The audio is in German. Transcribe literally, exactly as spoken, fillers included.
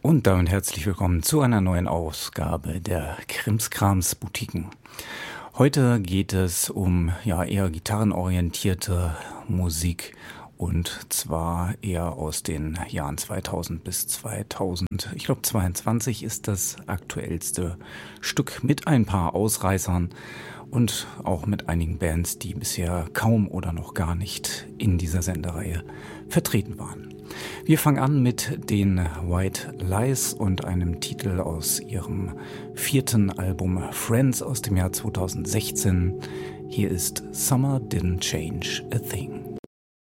Und damit herzlich willkommen zu einer neuen Ausgabe der Krimskrams Boutiquen. Heute geht es um ja eher gitarrenorientierte Musik und zwar eher aus den Jahren zweitausend bis zweitausend. Ich glaube zweiundzwanzig ist das aktuellste Stück mit ein paar Ausreißern und auch mit einigen Bands, die bisher kaum oder noch gar nicht in dieser Sendereihe vertreten waren. Wir fangen an mit den White Lies und einem Titel aus ihrem vierten Album Friends aus dem Jahr zweitausendsechzehn. Hier ist Summer Didn't Change a Thing.